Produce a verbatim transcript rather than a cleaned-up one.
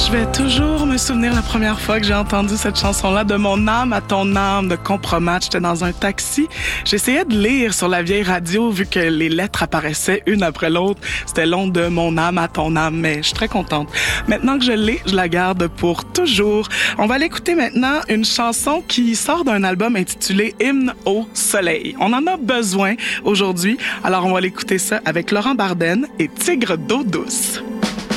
Je vais toujours me souvenir la première fois que j'ai entendu cette chanson-là, de mon âme à ton âme, de Compromat. J'étais dans un taxi. J'essayais de lire sur la vieille radio vu que les lettres apparaissaient une après l'autre. C'était long de mon âme à ton âme, mais je suis très contente. Maintenant que je l'ai, je la garde pour toujours. On va l'écouter maintenant, une chanson qui sort d'un album intitulé Hymne au soleil. On en a besoin aujourd'hui, alors on va l'écouter ça avec Laurent Barden et Tigre d'eau douce.